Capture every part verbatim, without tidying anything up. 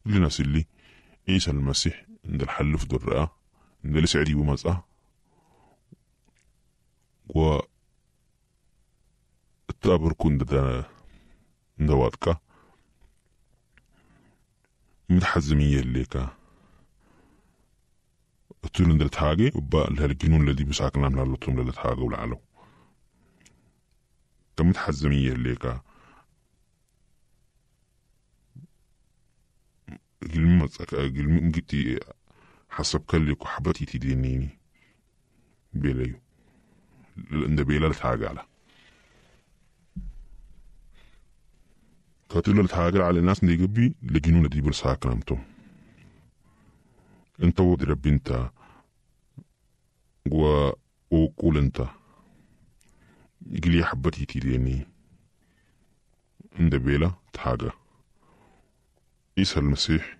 لناس اللي عيسى المسيح عند الحل في درقة عند لسعدي ومزقة و التابر كون دا دواتك متحزمية الليكا تقول عند التحاجة وبا الهالجنون الذي بساكن عن اللطم للتحاجة والعلو كمتحزمية الليكا قلمة قلمة قلتي حسب كلك وحبتي تدينيني بيليو عند بيلا التحاجة على كاتلو التحاجة على الناس اللي جبي لجنون الذي بساكن عمتم انت ودي ربي انت و وقول انت يقول لي حبتي تديني عند بيلا تحاجة عيسى المسيح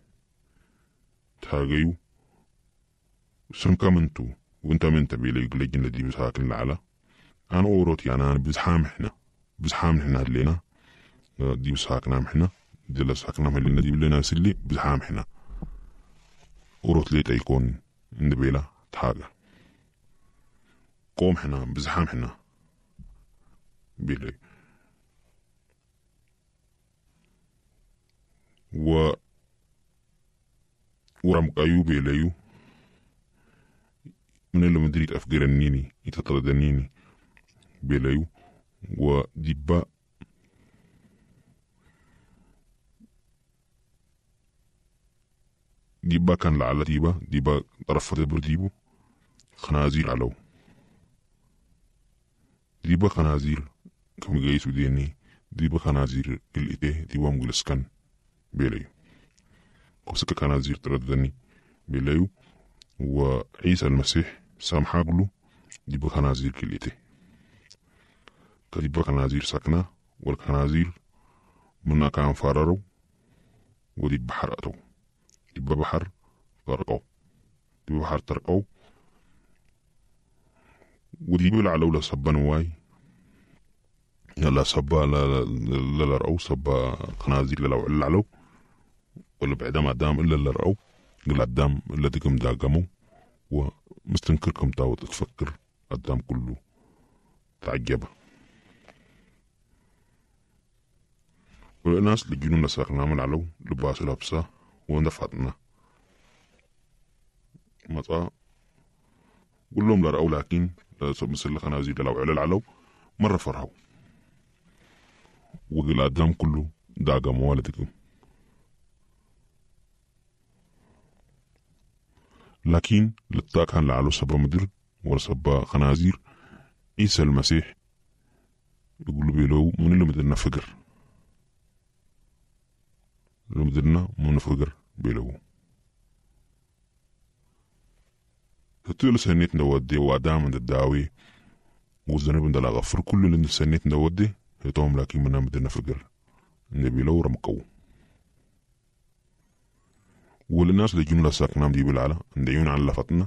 تحاجيو سمكا منتو وانت منت بيلا يقول لي جنة دي بساكن العلا انا اوروتي انا بزحام احنا بزحام احنا هلينا دي بساكنا محنا دي لا ساكنا مهلنا دي لنا سلي بزحام احنا اوروت ليتا يكون عند بيلا تحاجة قوم حنا بزحام حنا بيلي و ورم أيوب بيليو من اللي مدريد أفجرنيني يتطردنيني بيليو وديبا ديبا كان لعلى ديبا ديبا طرفت برديبو خنازير علو ديبا خنازير كم جايسو ديني ديبا خنازير الإته ديبا مجلسكن بيليو وسكا خنازير تردني بيليو وعيسى المسيح سامحا قلو ديبا خنازير كالإته كديبا خنازير سكنة والخنازير منا كان فاررو وديب بحر أتو ديبا بحر غرقو ديبا بحر ترقو وديبا العلو لصبا نواي يلا صبا لا لا لا رأو صبا خنازير للو العلو ولا بعدما دام إلا اللي رأو قل قدام إلا ديكم داقمو ومستنكركم تاو تفكر قدام كله تعجبه والناس اللي جنون ساقنا من علو لباس لابسة وندفعتنا مطا كلهم لا رأوا لكن مثل خنازير لو على العلو مرة فرحوا وقل قدام كله داقمو والدكم لكن لتا كان لعلو سبا مدر ولا سبا خنازير عيسى المسيح يقولوا بيلو من اللي مدرنا فقر اللي مدرنا من فقر بيلو هتقول سنيت نودي وعدام من الداوي والذنب من غفر كل اللي سنيت نودي هتوم لكن منا مدرنا فقر اللي بيلو رمقو والناس اللي جنولا ساكنام دي بالعلا ندعيون على لفتنا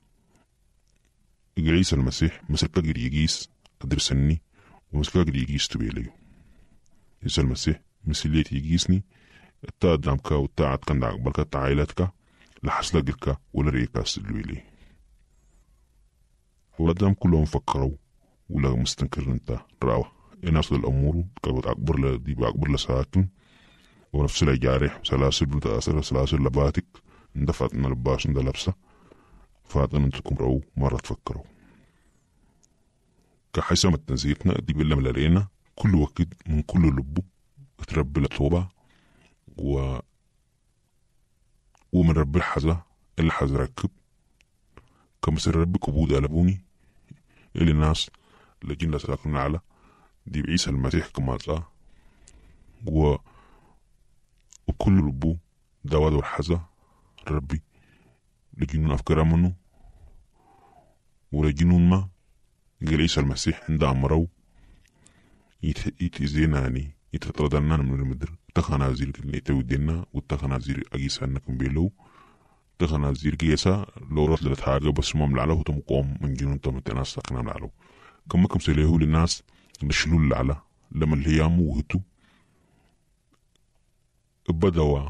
عيسى المسيح مسكا قد يقيس قدر سني ومسكا قد يقيس تبيليو عيسى المسيح مسليت يقيسني التا دامكا والتا عدكا داك بلكا تا عائلتك لحسلا قلكا ولا ريكا سلويلي ولدام كلهم فكروا ولا مستنكر انت راوة الناس الأمور كابت أكبر لدي بأكبر لساكن ونفس الجارح سلاسل متأثرة سلاسل لباتك اندفعتنا لباس اند لبسة فاتنا انتكم رأو مرة تفكروا كحيث ما تنزيتنا دي بالله ملارينا كل وقت من كل لبو اترب لطوبة و ومن رب الحزة اللي حز ركب كمسر ربي كبود ألبوني اللي الناس لجين لساكنا على دي بعيسى المسيح كمالتا و وكل ربو دواد والحزة ربي لجنون أفكار منه ولجنون ما قال عيسى المسيح عند أمرو يتزيناني يتطردنا من المدر تخنازير اللي تودينا والتخنازير أجيسا أنكم بيلو تخنازير جيسا لو رات لتحاجة بس ما ملعله تمقوم من جنون تمتناس ساكنا ملعله كما كم سليهو للناس نشلو اللعلة لما الهيام وهتو بدوا